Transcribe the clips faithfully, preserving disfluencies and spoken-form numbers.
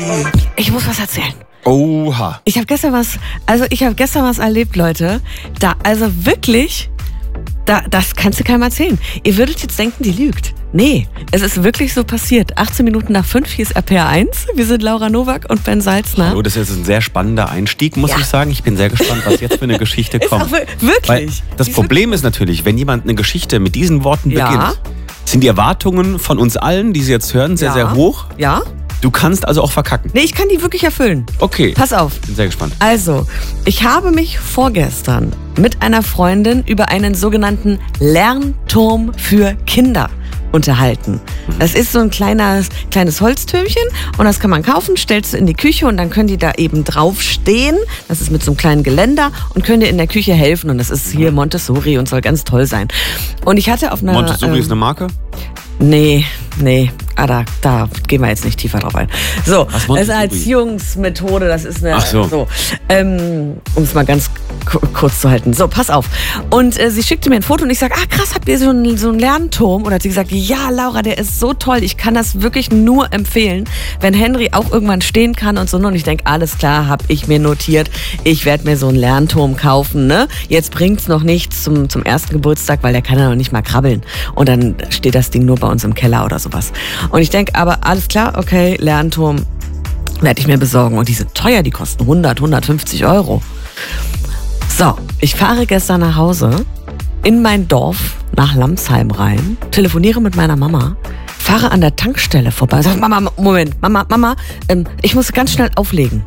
Ich muss was erzählen. Oha. Ich habe gestern was, also ich habe gestern was erlebt, Leute. Da, also wirklich, da, das kannst du keinem erzählen. Ihr würdet jetzt denken, die lügt. Nee, es ist wirklich so passiert. achtzehn Minuten nach fünf, hier ist R P R eins. Wir sind Laura Nowak und Ben Salzner. Hallo, das ist jetzt ein sehr spannender Einstieg, muss Ja. ich sagen. Ich bin sehr gespannt, was jetzt für eine Geschichte Ist kommt. auch wir- wirklich. Weil das Die ist Problem ist natürlich, wenn jemand eine Geschichte mit diesen Worten Ja. beginnt, sind die Erwartungen von uns allen, die sie jetzt hören, sehr, Ja. sehr hoch. Ja? Du kannst also auch verkacken. Nee, ich kann die wirklich erfüllen. Okay. Pass auf. Bin sehr gespannt. Also, ich habe mich vorgestern mit einer Freundin über einen sogenannten Lernturm für Kinder unterhalten. Das ist so ein kleines, kleines Holztürmchen und das kann man kaufen, stellst du in die Küche und dann können die da eben drauf stehen. Das ist mit so einem kleinen Geländer und können dir in der Küche helfen und das ist hier Montessori und soll ganz toll sein. Und ich hatte auf einer... Montessori ähm, ist eine Marke? Nee, nee, ah, da, da gehen wir jetzt nicht tiefer drauf ein. So, Was, das ist Montessori? eine Erziehungsmethode, das ist eine, Ach so. ähm, um es mal ganz ku- kurz zu halten. So, pass auf. Und äh, sie schickte mir ein Foto und ich sage, ah krass, habt ihr so einen, so einen Lernturm? Und hat sie gesagt, ja Laura, der ist so toll, ich kann das wirklich nur empfehlen, wenn Henry auch irgendwann stehen kann und so. Und ich denke, alles klar, habe ich mir notiert, ich werde mir so einen Lernturm kaufen. Ne? Jetzt bringt's noch nichts zum, zum ersten Geburtstag, weil der kann ja noch nicht mal krabbeln. Und dann steht das Ding nur bei uns im Keller oder sowas. Und ich denke aber, alles klar, okay, Lernturm werde ich mir besorgen. Und die sind teuer, die kosten hundert, hundertfünfzig Euro. So, ich fahre gestern nach Hause in mein Dorf nach Lamsheim rein, telefoniere mit meiner Mama, fahre an der Tankstelle vorbei, sag, Mama, Moment, Mama, Mama, ähm, ich muss ganz schnell auflegen.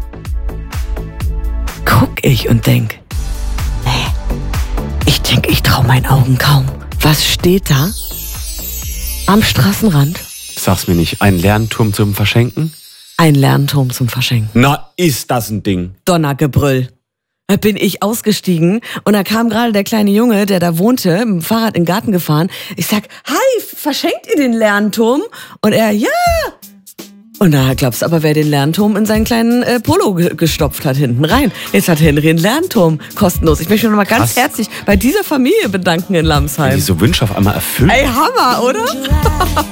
Guck ich und denk, nee, ich denk, ich trau meinen Augen kaum. Was steht da? Am Straßenrand Sag's mir nicht. Ein Lernturm zum Verschenken? ein Lernturm zum Verschenken. Na, ist das ein Ding. Donnergebrüll. Da bin ich ausgestiegen und da kam gerade der kleine Junge, der da wohnte, mit dem Fahrrad in den Garten gefahren. Ich sag, hi, verschenkt ihr den Lernturm? Und er, ja. Und da glaubst du aber, wer den Lernturm in seinen kleinen äh, Polo ge- gestopft hat hinten rein. Jetzt hat Henry einen Lernturm kostenlos. Ich möchte mich nochmal ganz Krass. herzlich bei dieser Familie bedanken in Lamsheim. Diese Wünsche auf einmal erfüllt. Ey, Hammer, oder?